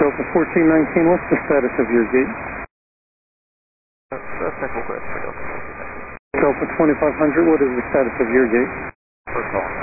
Delta 1419, what's the status of your gate? That's second request for Delta 1419. Delta 2500, what is the status of your gate? First call.